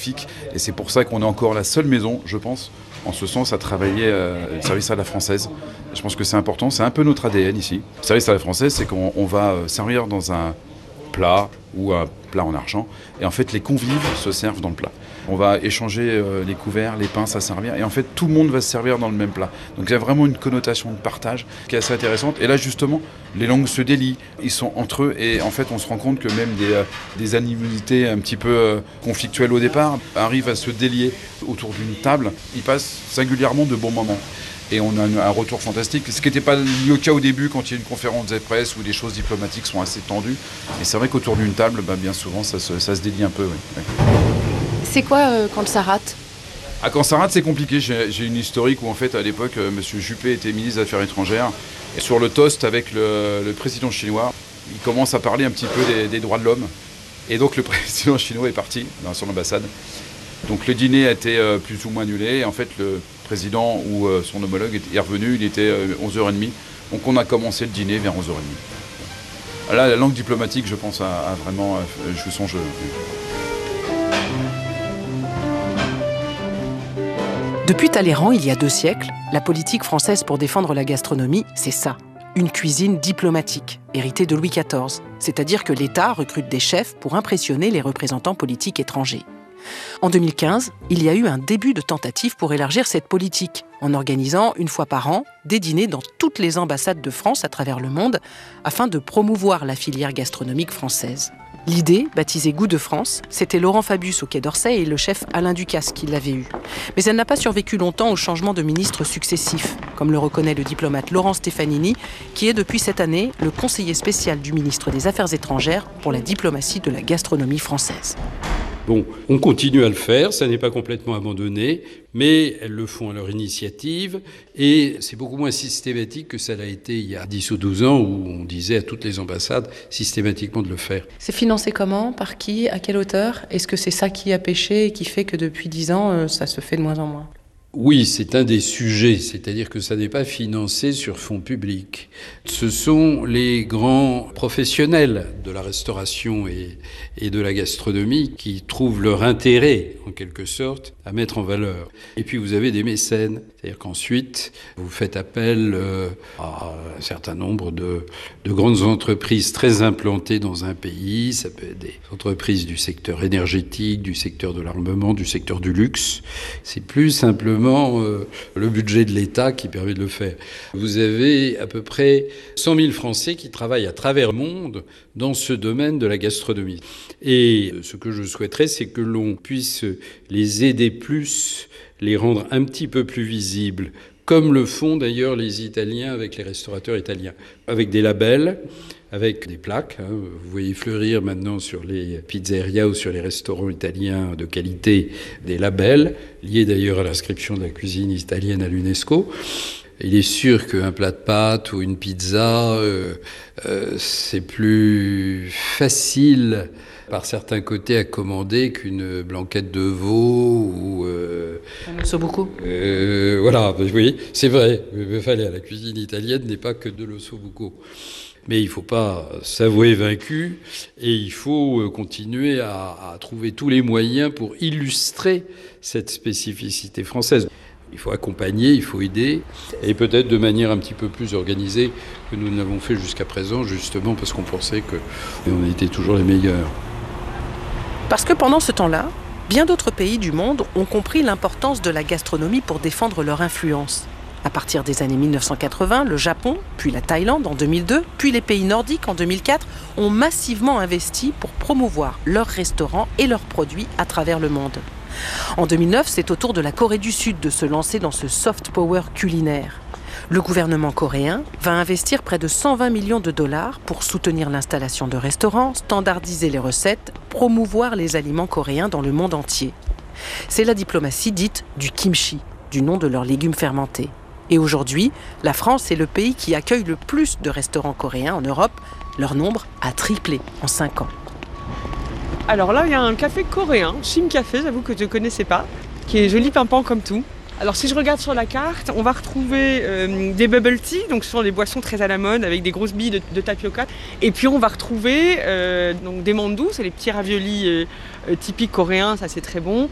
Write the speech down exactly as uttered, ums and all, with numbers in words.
spécifique. Et c'est pour ça qu'on est encore la seule maison, je pense, en ce sens, à travailler euh, le service à la française. Je pense que c'est important, c'est un peu notre A D N ici. Le service à la française, c'est qu'on on va servir dans un plat ou un plat en argent. Et en fait, les convives se servent dans le plat. On va échanger euh, les couverts, les pinces à servir. Et en fait, tout le monde va se servir dans le même plat. Donc il y a vraiment une connotation de partage qui est assez intéressante. Et là, justement, les langues se délient. Ils sont entre eux. Et en fait, on se rend compte que même des, euh, des animosités un petit peu euh, conflictuelles au départ arrivent à se délier autour d'une table. Ils passent singulièrement de bons moments. Et on a un retour fantastique, ce qui n'était pas le cas au début quand il y a une conférence de presse où les choses diplomatiques sont assez tendues. Et c'est vrai qu'autour d'une table, bah, bien souvent, ça se, ça se délie un peu. Oui. Oui. C'est quoi euh, quand ça rate ? Ah, quand ça rate, c'est compliqué. J'ai, j'ai une historique où, en fait, à l'époque, euh, M. Juppé était ministre des Affaires étrangères. Et sur le toast avec le, le président chinois, il commence à parler un petit peu des, des droits de l'homme. Et donc, le président chinois est parti dans son ambassade. Donc, le dîner a été euh, plus ou moins annulé. Et en fait, le président ou euh, son homologue est revenu, il était euh, onze heures trente. Donc, on a commencé le dîner vers onze heures trente. Là, la langue diplomatique, je pense, a, a vraiment euh, joué son jeu. Depuis Talleyrand, il y a deux siècles, la politique française pour défendre la gastronomie, c'est ça. Une cuisine diplomatique, héritée de Louis quatorze. C'est-à-dire que l'État recrute des chefs pour impressionner les représentants politiques étrangers. En deux mille quinze, il y a eu un début de tentative pour élargir cette politique, en organisant une fois par an des dîners dans toutes les ambassades de France à travers le monde, afin de promouvoir la filière gastronomique française. L'idée, baptisée Goût de France, c'était Laurent Fabius au Quai d'Orsay et le chef Alain Ducasse qui l'avait eue. Mais elle n'a pas survécu longtemps au changement de ministres successifs, comme le reconnaît le diplomate Laurent Stefanini, qui est depuis cette année le conseiller spécial du ministre des Affaires étrangères pour la diplomatie de la gastronomie française. Bon, on continue à le faire, ça n'est pas complètement abandonné, mais elles le font à leur initiative et c'est beaucoup moins systématique que ça l'a été il y a dix ou douze ans où on disait à toutes les ambassades systématiquement de le faire. C'est financé comment ? Par qui ? À quelle hauteur ? Est-ce que c'est ça qui a pêché et qui fait que depuis dix ans, ça se fait de moins en moins ? Oui, c'est un des sujets, c'est-à-dire que ça n'est pas financé sur fonds publics. Ce sont les grands professionnels de la restauration et, et de la gastronomie qui trouvent leur intérêt, en quelque sorte, à mettre en valeur. Et puis vous avez des mécènes, c'est-à-dire qu'ensuite, vous faites appel euh, à un certain nombre de, de grandes entreprises très implantées dans un pays. Ça peut être des entreprises du secteur énergétique, du secteur de l'armement, du secteur du luxe. C'est plus simplement Euh, le budget de l'État qui permet de le faire. Vous avez à peu près cent mille Français qui travaillent à travers le monde dans ce domaine de la gastronomie. Et ce que je souhaiterais, c'est que l'on puisse les aider plus, les rendre un petit peu plus visibles, comme le font d'ailleurs les Italiens avec les restaurateurs italiens, avec des labels, avec des plaques. Hein. Vous voyez fleurir maintenant sur les pizzerias ou sur les restaurants italiens de qualité des labels, liés d'ailleurs à l'inscription de la cuisine italienne à l'UNESCO. Il est sûr qu'un plat de pâtes ou une pizza, euh, euh, c'est plus facile par certains côtés à commander qu'une blanquette de veau ou... Euh, un ossobuco. Euh, voilà, vous voyez, c'est vrai. Il fallait, la cuisine italienne n'est pas que de l'ossobuco. Mais il ne faut pas s'avouer vaincu et il faut continuer à, à trouver tous les moyens pour illustrer cette spécificité française. Il faut accompagner, il faut aider, et peut-être de manière un petit peu plus organisée que nous n'avons fait jusqu'à présent, justement parce qu'on pensait qu'on était toujours les meilleurs. Parce que pendant ce temps-là, bien d'autres pays du monde ont compris l'importance de la gastronomie pour défendre leur influence. À partir des années mille neuf cent quatre-vingts, le Japon, puis la Thaïlande en deux mille deux, puis les pays nordiques en deux mille quatre ont massivement investi pour promouvoir leurs restaurants et leurs produits à travers le monde. En deux mille neuf, c'est au tour de la Corée du Sud de se lancer dans ce soft power culinaire. Le gouvernement coréen va investir près de cent vingt millions de dollars pour soutenir l'installation de restaurants, standardiser les recettes, promouvoir les aliments coréens dans le monde entier. C'est la diplomatie dite du kimchi, du nom de leurs légumes fermentés. Et aujourd'hui, la France est le pays qui accueille le plus de restaurants coréens en Europe. Leur nombre a triplé en cinq ans. Alors là, il y a un café coréen, Shin Café, j'avoue que je ne connaissais pas, qui est joli pimpant comme tout. Alors si je regarde sur la carte, on va retrouver euh, des bubble tea, donc ce sont des boissons très à la mode avec des grosses billes de, de tapioca. Et puis on va retrouver euh, donc des mandous, c'est les petits raviolis euh, euh, typiques coréens, ça c'est très bon.